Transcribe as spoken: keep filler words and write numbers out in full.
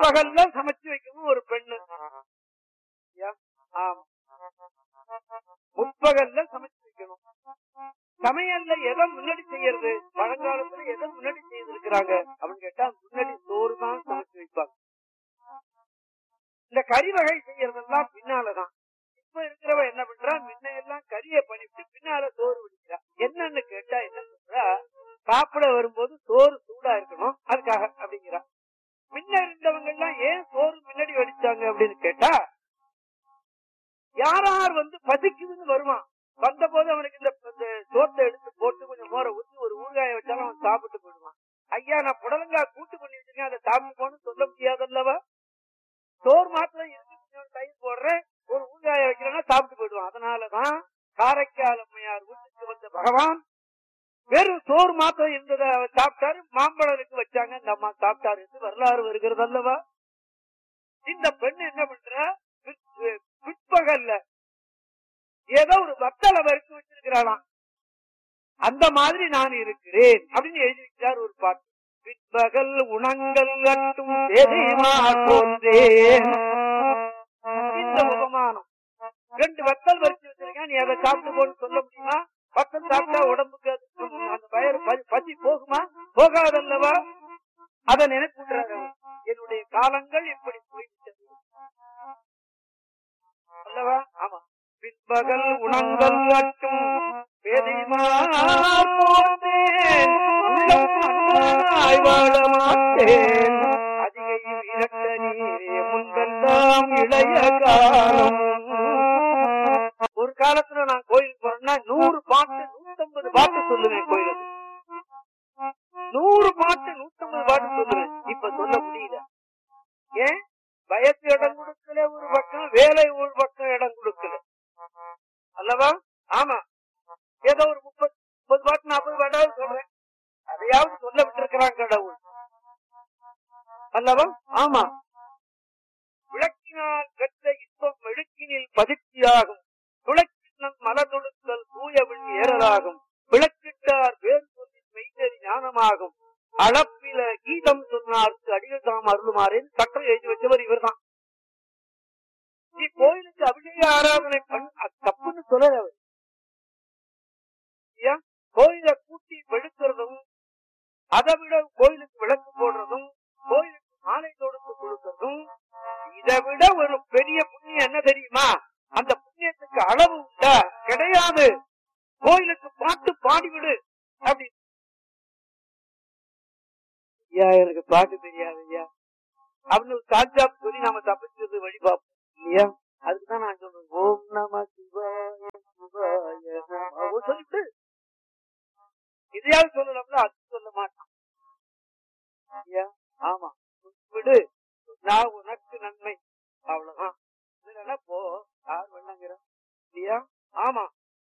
முற்பகல்ல சமைச்சு வைக்கணும் ஒரு பெண்ணு. ஆமா, முற்பகல்ல சமைச்சு வைக்கணும். சமையல்ல எதை முன்னாடி செய்யறது? பழங்காலத்துல எதை முன்னாடி செய்திருக்கிறாங்க அப்படின்னு கேட்டா முன்னாடி சோறு தான் சமைச்சு வைப்பாங்க. இந்த கறி வகை செய்யறதெல்லாம் பின்னாலதான். இப்ப இருக்கிறவ என்ன பண்றா, முன்ன எல்லாம் கறியை பண்ணிட்டு பின்னால சோறு வடிக்கிறா. என்னன்னு கேட்டா என்ன சொல்றா, சாப்பிட வரும்போது சோறு சூடா இருக்கணும் அதுக்காக அப்படிங்கிறா. முன்ன இருந்தவங்க எல்லாம் ஏன் சோறு முன்னாடி வடிச்சாங்க அப்படின்னு கேட்டா, யாரார் வந்து பசிக்குதுன்னு வருவான், வந்த போது அவனுக்கு இந்த சோத்தை எடுத்து போட்டு கொஞ்சம் மோரை ஊற்றி ஒரு ஊறுகாய வச்சாலும் அவன் சாப்பிட்டு போயிடுவான். ஐயா நான் புடலங்கா கூட்டு பண்ணி வச்சிருக்கேன் அதை சாப்பிட்டு போன்னு சொல்ல முடியாதல்லவா. சோறு மாத்திரம் இருக்கு தயிர் போடுறேன் ஒரு ஊறுகாய வைக்கிறேன்னா சாப்பிட்டு போயிடுவான். அதனாலதான் காரைக்கால் அம்மையார் வீட்டுக்கு வந்த பகவான் வெறும் சோறு மாத்திரம் இருந்ததை சாப்பிட்டாரு, மாம்பழனுக்கு வச்சாங்க, இந்த அம்மா சாப்பிட்டாரு என்று வரலாறு வருகிறது அல்லவா. இந்த பெண் என்ன பண்ற, பிற்பகல்ல ஏதோ ஒரு வத்தலை வறுத்து வச்சிருக்கிறாளாம். அந்த மாதிரி நான் இருக்கிறேன் அப்படின்னு எழுதி வைக்கிறார் ஒரு பாட்டு. பிற்பகல் உணங்கள் கட்டும் இந்த உபமானம். ரெண்டு வத்தல் வறுத்து வச்சிருக்கேன், நீ அதை சாப்பிட்டு போன்னு சொல்ல முடியுமா? வத்தல் சாப்பிட்டா உடம்புக்கு அந்த வயிறு பசி போகுமா? போகாதல்லவா. அதை நினைப்புறாரு. என்னுடைய காலங்கள் இப்படி போய்விட்டது அல்லவா. ஆமா, பிற்பகல் உணங்கள் கட்டும் அதிகை விரட்ட நீரே முன்பெல்லாம் இளைய காலம். ஒரு காலத்துல நான் கோயிலுக்கு போறேன்னா நூறு பாட்டு நூத்தி ஐம்பது பாட்டு சொல்லுவேன். கோயிலுக்கு நூறு பாட்டு நூத்தி ஐம்பது பாட்டு சொல்லுவேன். இப்ப சொல்ல முடியல. ஏன்? வயசு இடம் கொடுக்கல ஒரு பக்கம், வேலை ஒரு பக்கம் இடம் கொடுக்கல அல்லவா. ஆமா, ஏதோ ஒரு முப்பது முப்பது பாட்டு நாற்பது பாட்டாவது சொல்றேன். அதையாவது சொல்ல விட்டுருக்கிறான் கடவுள் அல்லவா. ஆமா, விளக்கினால் பெற்ற இன்பம் மெழுக்கினில் பதிர்ச்சியாகும், துளக்கினம் மலர்தொடுத்தல் தூயவின் ஏறலாகும், விளக்கிட்டார் வேறு சொல்லின் மெய்தறி ஞானமாகும், அளப்பில கீதம் சொன்னார்க்கு அடிகள் தாம் அருளுமாறேன் கற்றை எழுதி வச்சவர் இவர் தான். நீ கோயிலுக்கு அபிஷேக ஆராதனை பண்ண தப்புன்னு சொல்லல. அவர் கோயிலை கூட்டி வெளுக்கிறதும், அதை விட கோயிலுக்கு விளக்கு போடுறதும், கோயிலுக்கு மாலை தொடுத்து கொடுக்கிறதும், இதை விட ஒரு பெரிய புண்ணியம் என்ன தெரியுமா? அந்த புண்ணியத்துக்கு அளவு உண்டா? கிடையாது. கோயிலுக்கு பாட்டு பாடிவிடு அப்படி. ஐயா எனக்கு பாட்டு தெரியாது ஐயா அப்படின்னு சாட்சா சொல்லி நாம தப்பிச்சது வழி பார்ப்போம் இல்லையா. அதுக்குதான் நான் சொல்றேன், ஓம் நம சிவாய சிவாய சொல்லிட்டு இதையாவது சொல்லலாம்ல. அது சொல்ல மாட்டான். ஆமா, விடு நான் உனக்கு நன்மை அவ்வளவுதான். போ யார் வேணாங்கிற இல்லையா. ஆமா,